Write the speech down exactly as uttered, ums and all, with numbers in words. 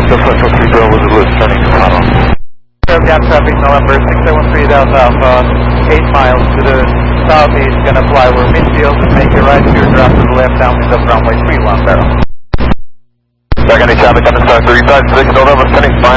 Delta Flight three zero was Lewis, turning to Toronto. Gap traffic November six seven three Delta Alpha, eight miles to the southeast, gonna fly over midfield and make a right to drop to the left down the runway three one zero. Second traffic on the star three five six November, turning